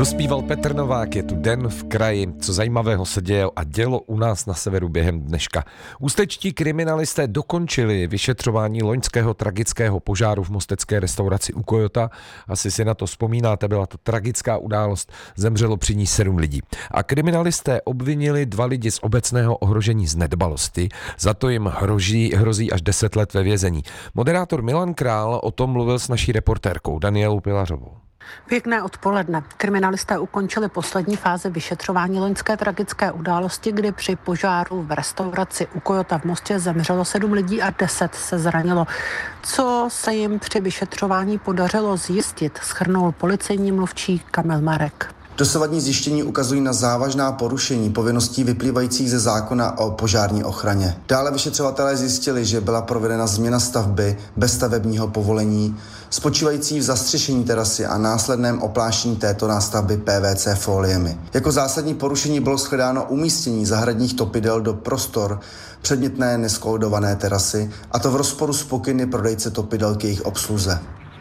Dospíval Petr Novák, je tu Den v kraji, co zajímavého se dělo u nás na severu během dneška. Ústečtí kriminalisté dokončili vyšetřování loňského tragického požáru v mostecké restauraci u Kojota. Asi si na to vzpomínáte, byla to tragická událost, zemřelo při ní 7 lidí. A kriminalisté obvinili 2 lidi z obecného ohrožení z nedbalosti, za to jim hrozí až 10 let ve vězení. Moderátor Milan Král o tom mluvil s naší reportérkou Danielou Pilařovou. Pěkné odpoledne. Kriminalisté ukončili poslední fázi vyšetřování loňské tragické události, kdy při požáru v restauraci u Kojota v Mostě zemřelo 7 lidí a 10 se zranilo. Co se jim při vyšetřování podařilo zjistit, shrnul policejní mluvčí Kamil Marek. Dosavadní zjištění ukazují na závažná porušení povinností vyplývajících ze zákona o požární ochraně. Dále vyšetřovatelé zjistili, že byla provedena změna stavby bez stavebního povolení, spočívající v zastřešení terasy a následném opláštění této nástavby PVC foliemi. Jako zásadní porušení bylo shledáno umístění zahradních topidel do prostor předmětné neskoldované terasy, a to v rozporu s pokyny prodejce topidel k jejich obsluze.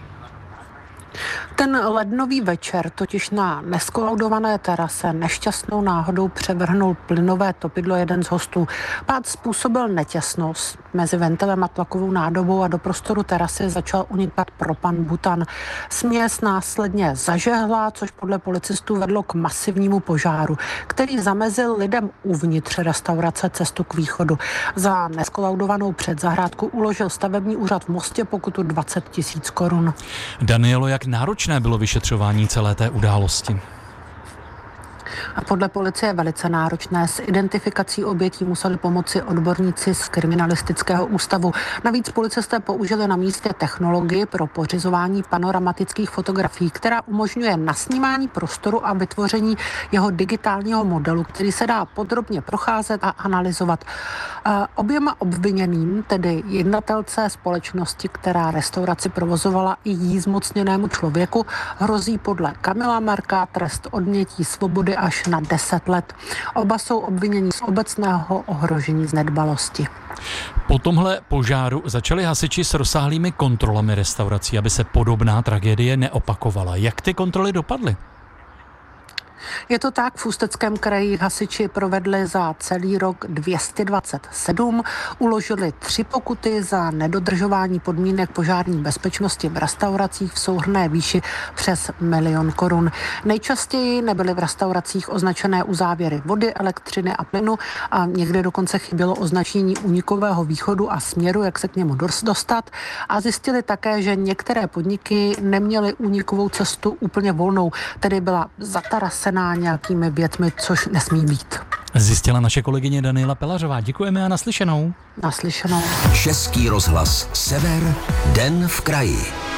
Ten lednový večer totiž na neskolaudované terase nešťastnou náhodou převrhnul plynové topidlo jeden z hostů. Pád způsobil netěsnost mezi ventilem a tlakovou nádobou a do prostoru terasy začal unikat propan butan. Směs následně zažehla, což podle policistů vedlo k masivnímu požáru, který zamezil lidem uvnitř restaurace cestu k východu. Za neskolaudovanou předzahrádku uložil stavební úřad v Mostě pokutu 20 000 korun. Danielo, jak náročné bylo vyšetřování celé té události? A podle policie velice náročné. S identifikací obětí museli pomoci odborníci z kriminalistického ústavu. Navíc policisté použili na místě technologii pro pořizování panoramatických fotografií, která umožňuje nasnímání prostoru a vytvoření jeho digitálního modelu, který se dá podrobně procházet a analyzovat. Oběma obviněným, tedy jednatelce společnosti, která restauraci provozovala, i jí zmocněnému člověku, hrozí podle Kamila Marka trest odnětí svobody až na 10 let. Oba jsou obviněni z obecného ohrožení z nedbalosti. Po tomhle požáru začali hasiči s rozsáhlými kontrolami restaurací, aby se podobná tragédie neopakovala. Jak ty kontroly dopadly? Je to tak, v Ústeckém kraji hasiči provedli za celý rok 227, uložili 3 pokuty za nedodržování podmínek požární bezpečnosti v restauracích v souhrnné výši přes 1 000 000 korun. Nejčastěji nebyly v restauracích označené uzávěry vody, elektřiny a plynu a někde dokonce chybělo označení únikového východu a směru, jak se k němu dostat. A zjistili také, že některé podniky neměly únikovou cestu úplně volnou, tedy byla zatarasená nějakými věcmi, což nesmí být. Zjistila naše kolegyně Daniela Pilařová. Děkujeme a naslyšenou. Naslyšenou. Český rozhlas Sever, Den v kraji.